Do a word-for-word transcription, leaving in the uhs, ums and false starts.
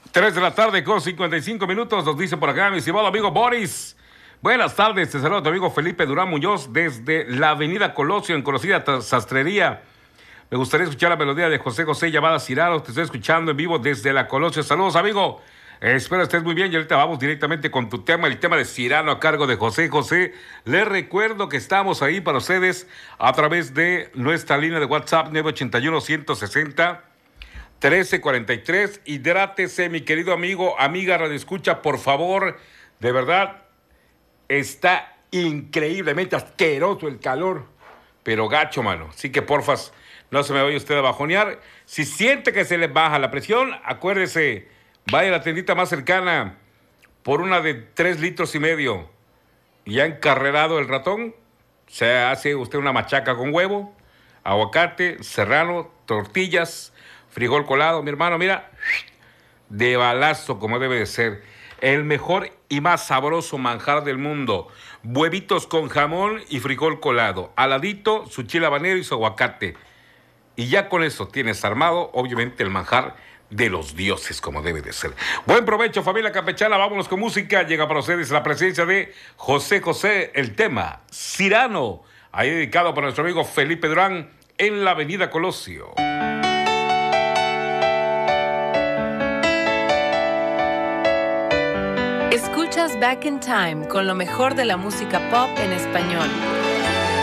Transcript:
Tres de la tarde con cincuenta y cinco minutos, nos dice por acá mi estimado amigo Boris. Buenas tardes, te saluda tu amigo Felipe Durán Muñoz desde la avenida Colosio, en conocida sastrería. Me gustaría escuchar la melodía de José José llamada Cirano. Te estoy escuchando en vivo desde la Colosio. Saludos, amigo. Eh, espero estés muy bien y ahorita vamos directamente con tu tema, el tema de Cirano a cargo de José José. Les recuerdo que estamos ahí para ustedes a través de nuestra línea de WhatsApp nueve ocho uno, uno seis cero, trece cuarenta y tres. Hidrátese, mi querido amigo, amiga Radio Escucha, por favor. De verdad, está increíblemente asqueroso el calor, pero gacho, mano. Así que, porfas, no se me vaya usted a bajonear. Si siente que se le baja la presión, acuérdese, vaya a la tiendita más cercana por una de tres litros y medio. Ya encarrerado el ratón, se hace usted una machaca con huevo, aguacate, serrano, tortillas, frijol colado, mi hermano, mira, de balazo como debe de ser. El mejor y más sabroso manjar del mundo. Huevitos con jamón y frijol colado. Al ladito, su chile habanero y su aguacate. Y ya con eso tienes armado, obviamente, el manjar de los dioses, como debe de ser. Buen provecho, familia campechana. Vámonos con música. Llega para ustedes la presencia de José José, el tema Cirano. Ahí dedicado para nuestro amigo Felipe Durán en la avenida Colosio. Escuchas Back in Time con lo mejor de la música pop en español.